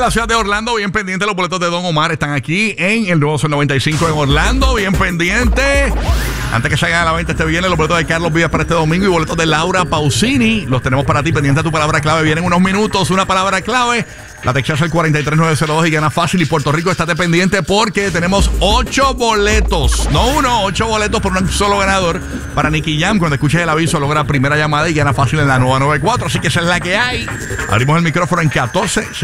La ciudad de Orlando, bien pendiente. Los boletos de Don Omar están aquí en el nuevo Sol 95 en Orlando, bien pendiente. Antes que salgan a la venta este viernes, los boletos de Carlos Vives para este domingo y boletos de Laura Pausini. Los tenemos para ti, pendiente a tu palabra clave. Vienen unos minutos, una palabra clave. La textas al 43902 y gana fácil. Y Puerto Rico, estate pendiente porque tenemos 8 boletos. No uno, 8 boletos por un solo ganador para Nicky Jam. Cuando escuches el aviso, logra primera llamada y gana fácil en la nueva 94. Así que esa es la que hay. Abrimos el micrófono en 14.